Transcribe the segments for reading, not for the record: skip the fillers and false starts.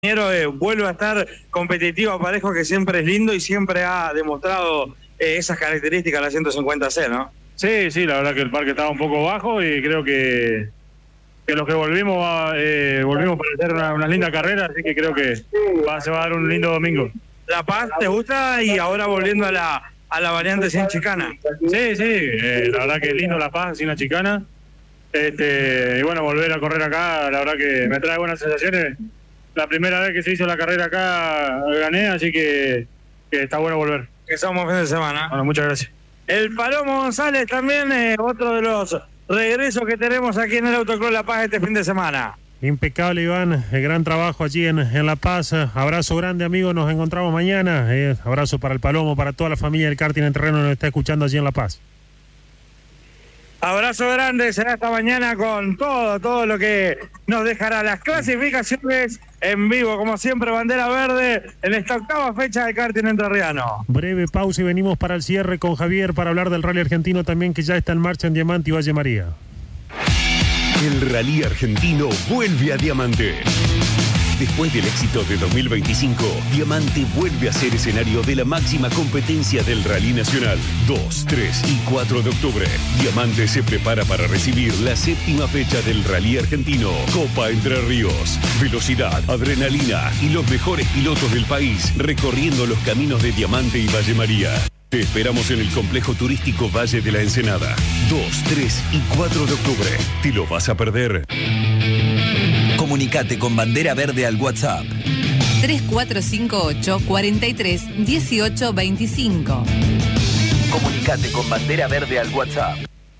Vuelve a estar competitivo, parejo, que siempre es lindo y siempre ha demostrado esas características la 150C, ¿no? Sí, la verdad que el parque estaba un poco bajo y creo que los que volvimos para hacer una linda carrera, así que creo que se va a dar un lindo domingo. ¿La Paz te gusta? Y ahora volviendo a la variante sin chicana. Sí, la verdad que es lindo La Paz sin la chicana. Y bueno, volver a correr acá, la verdad que me trae buenas sensaciones. La primera vez que se hizo la carrera acá gané, así que está bueno volver. Que somos fin de semana. Bueno, muchas gracias. El Palomo González también, otro de los regresos que tenemos aquí en el Autoclub La Paz este fin de semana. Impecable, Iván, el gran trabajo allí en La Paz. Abrazo grande, amigo, nos encontramos mañana. Abrazo para el Palomo, para toda la familia del karting en terreno que nos está escuchando allí en La Paz. Abrazo grande, será esta mañana con todo lo que nos dejará las clasificaciones en vivo, como siempre, bandera verde en esta octava fecha de karting entrerriano. Breve pausa y venimos para el cierre con Javier para hablar del rally argentino también, que ya está en marcha en Diamante y Valle María. El rally argentino vuelve a Diamante. Después del éxito de 2025, Diamante vuelve a ser escenario de la máxima competencia del Rally Nacional. 2, 3 y 4 de octubre. Diamante se prepara para recibir la séptima fecha del Rally Argentino. Copa Entre Ríos. Velocidad, adrenalina y los mejores pilotos del país recorriendo los caminos de Diamante y Valle María. Te esperamos en el complejo turístico Valle de la Ensenada. 2, 3 y 4 de octubre. ¿Te lo vas a perder? Comunicate con Bandera Verde al WhatsApp 3458 43 18 25. Comunicate con Bandera Verde al WhatsApp.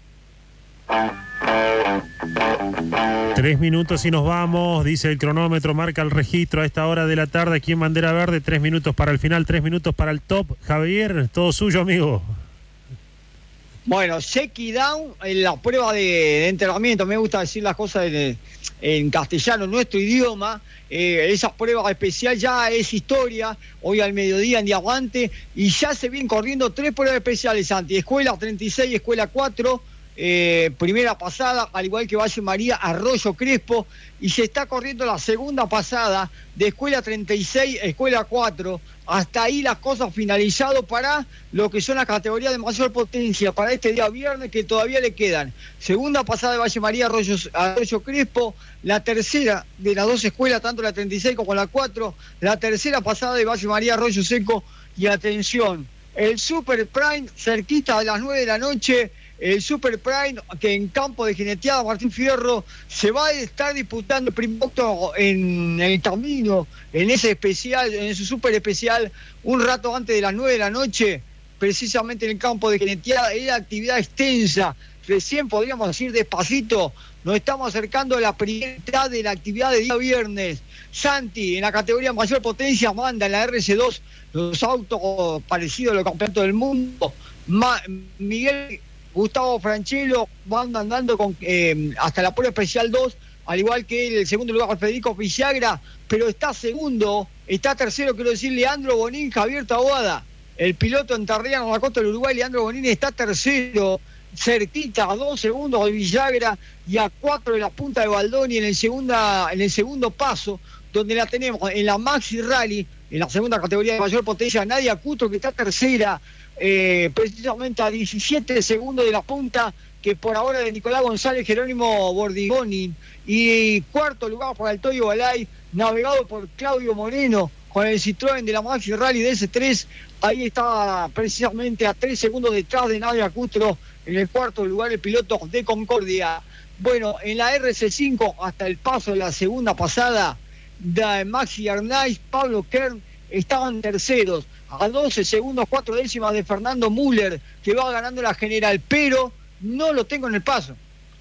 3 minutos y nos vamos, dice el cronómetro, marca el registro a esta hora de la tarde aquí en Bandera Verde. 3 minutos para el final, 3 minutos para el top. Javier, todo suyo, amigo. Bueno, Checky Down en la prueba de entrenamiento, me gusta decir las cosas en castellano, nuestro idioma. Esa prueba especial ya es historia, hoy al mediodía en Diamante, y ya se vienen corriendo 3 pruebas especiales, Santi. Escuela 36, Escuela 4, primera pasada, al igual que Valle María, Arroyo Crespo, y se está corriendo la segunda pasada de Escuela 36, Escuela 4. Hasta ahí las cosas finalizado para lo que son las categorías de mayor potencia para este día viernes, que todavía le quedan. Segunda pasada de Valle María, Arroyo Crespo, la tercera de las 2 escuelas, tanto la 36 como la 4, la tercera pasada de Valle María, Arroyo Seco, y atención, el Super Prime, cerquita de las 9 de la noche, el Super Prime, que en campo de jineteada Martín Fierro se va a estar disputando el primer acto en el camino, en ese especial, en su super especial, un rato antes de las 9 de la noche, precisamente en el campo de jineteada. Es la actividad extensa, recién podríamos decir despacito, nos estamos acercando a la primera mitad de la actividad de día viernes. Santi, en la categoría mayor potencia, manda en la RC2 los autos parecidos a los campeonatos del mundo. Miguel Gustavo Franchelo van andando con hasta la prueba especial 2, al igual que el segundo lugar Federico Villagra, pero está tercero, quiero decir, Leandro Bonín, Javier Taboada, el piloto entrerriano de la costa del Uruguay. Leandro Bonín está tercero, cerquita, a 2 segundos de Villagra y a 4 de la punta de Baldoni en el segundo paso, donde la tenemos en la Maxi Rally, en la segunda categoría de mayor potencia, Nadia Cutro, que está tercera, precisamente a 17 segundos de la punta, que por ahora de Nicolás González, Jerónimo Bordigoni, y cuarto lugar para el Toyo Balay, navegado por Claudio Moreno, con el Citroën de la Maxi Rally de S3, ahí está precisamente a 3 segundos detrás de Nadia Cutro, en el cuarto lugar el piloto de Concordia. Bueno, en la RC5, hasta el paso de la segunda pasada, de Maxi Arnaiz, Pablo Kern, estaban terceros, a 12 segundos, 4 décimas de Fernando Müller, que va ganando la general, pero no lo tengo en el paso.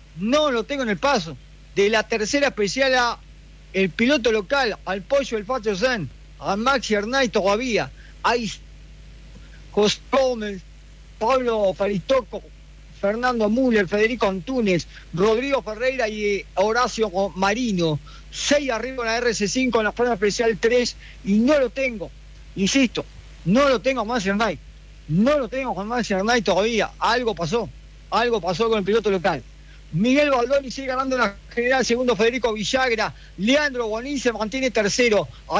De la tercera especial a el piloto local, al Pollo del Facho Zen, a Maxi Arnaiz todavía. Hay José Gómez, Pablo Faristoco, Fernando Müller, Federico Antunes, Rodrigo Ferreira y Horacio Marino. 6 arriba en la RC5 en la prueba especial 3, y no lo tengo, insisto, no lo tengo con Maxi Arnaiz todavía. Algo pasó con el piloto local. Miguel Baldoni sigue ganando la general, segundo Federico Villagra, Leandro Bonín se mantiene tercero.